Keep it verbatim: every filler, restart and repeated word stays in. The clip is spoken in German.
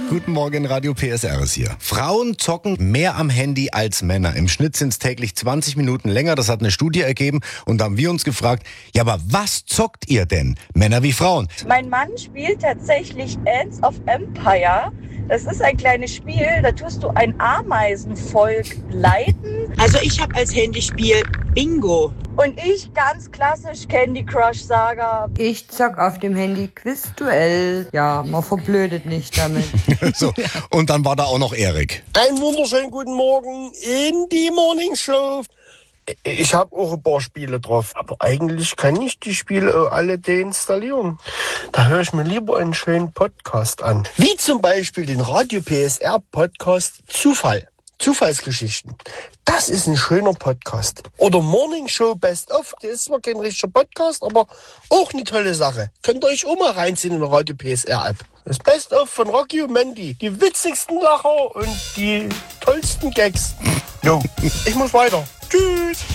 Guten Morgen, Radio P S R ist hier. Frauen zocken mehr am Handy als Männer. Im Schnitt sind es täglich zwanzig Minuten länger. Das hat eine Studie ergeben. Und da haben wir uns gefragt, ja, aber was zockt ihr denn? Männer wie Frauen? Mein Mann spielt tatsächlich Ants of Empire. Das ist ein kleines Spiel, da tust du ein Ameisenvolk leiten. Also ich habe als Handyspiel Bingo. Und ich ganz klassisch Candy Crush Saga. Ich zock auf dem Handy Quizduell. Ja, man verblödet nicht damit. So, und dann war da auch noch Erik. Einen wunderschönen guten Morgen in die Morning Show. Ich habe auch ein paar Spiele drauf, aber eigentlich kann ich die Spiele alle deinstallieren. Da höre ich mir lieber einen schönen Podcast an. Wie zum Beispiel den Radio P S R Podcast Zufall. Zufallsgeschichten. Das ist ein schöner Podcast. Oder Morning Show Best of. Das ist zwar kein richtiger Podcast, aber auch eine tolle Sache. Könnt ihr euch auch mal reinziehen in der Radio P S R App. Das Best of von Rocky und Mandy. Die witzigsten Lacher und die tollsten Gags. Jo, ich muss weiter. Tschüss.